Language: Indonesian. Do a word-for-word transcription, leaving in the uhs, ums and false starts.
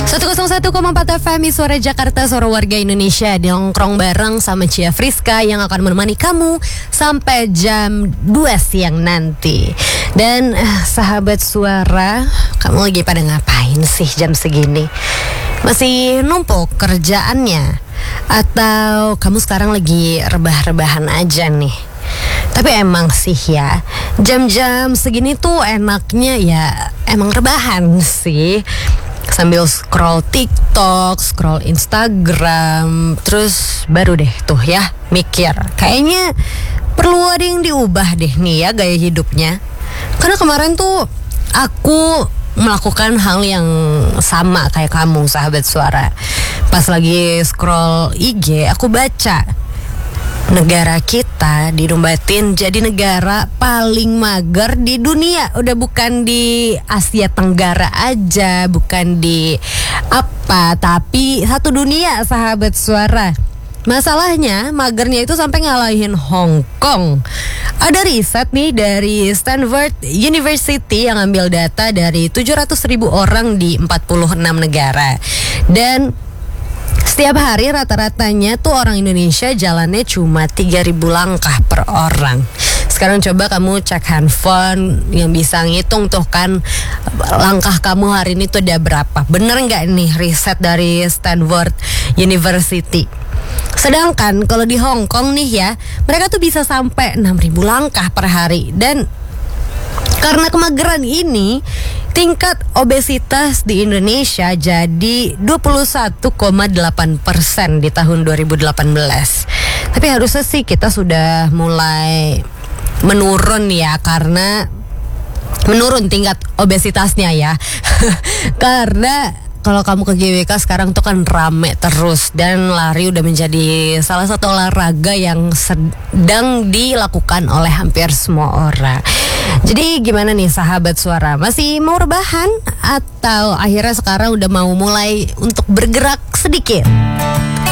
seratus satu koma empat F M Suara Jakarta, suara warga Indonesia. Nongkrong bareng sama Cia Friska yang akan menemani kamu sampai jam dua siang nanti. Dan uh, sahabat suara, kamu lagi pada ngapain sih jam segini? Masih numpuk kerjaannya? Atau kamu sekarang lagi rebah-rebahan aja nih? Tapi emang sih ya, jam-jam segini tuh enaknya ya emang rebahan sih. Sambil scroll TikTok, scroll Instagram, terus baru deh tuh ya mikir, kayaknya perlu ada yang diubah deh nih ya gaya hidupnya. Karena kemarin tuh aku melakukan hal yang sama kayak kamu sahabat suara. Pas lagi scroll I G, aku baca negara kita dinobatin jadi negara paling mager di dunia. Udah bukan di Asia Tenggara aja, bukan di apa, tapi satu dunia sahabat suara. Masalahnya magernya itu sampai ngalahin Hong Kong. Ada riset nih dari Stanford University yang ambil data dari tujuh ratus ribu orang di empat puluh enam negara. Dan setiap hari rata-ratanya tuh orang Indonesia jalannya cuma tiga ribu langkah per orang. Sekarang coba kamu cek handphone yang bisa ngitung tuh kan langkah kamu hari ini tuh ada berapa. Bener gak nih riset dari Stanford University? Sedangkan kalau di Hong Kong nih ya, mereka tuh bisa sampai enam ribu langkah per hari. Dan karena kemageran ini, tingkat obesitas di Indonesia jadi dua puluh satu koma delapan persen di tahun dua ribu delapan belas. Tapi harusnya sih kita sudah mulai menurun ya, karena menurun tingkat obesitasnya ya. Karena kalau kamu ke G W K sekarang tuh kan rame terus, dan lari udah menjadi salah satu olahraga yang sedang dilakukan oleh hampir semua orang. Jadi gimana nih sahabat suara, masih mau rebahan atau akhirnya sekarang udah mau mulai untuk bergerak sedikit?